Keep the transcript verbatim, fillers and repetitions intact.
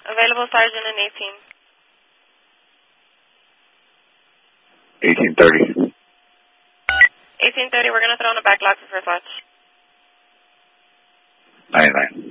Available sergeant in eighteen. eighteen thirty. eighteen thirty, we're going to throw in a backlog for first watch. ninety-nine.